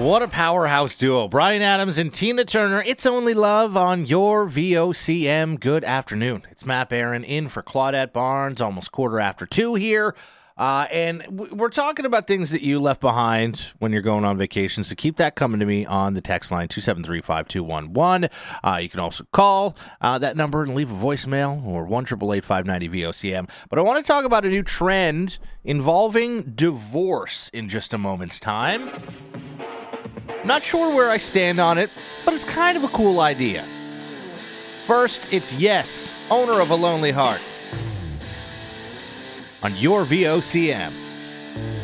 What a powerhouse duo. Bryan Adams and Tina Turner. It's Only Love on your VOCM. Good afternoon. It's Matt Barron in for Claudette Barnes, almost 2:15 here. And we're talking about things that you left behind when you're going on vacation. So keep that coming to me on the text line, 273-5211. You can also call that number and leave a voicemail, or 1-888-590-VOCM. But I want to talk about a new trend involving divorce in just a moment's time. Not sure where I stand on it, but it's kind of a cool idea. First, it's Yes, owner of a lonely heart, on your VOCM.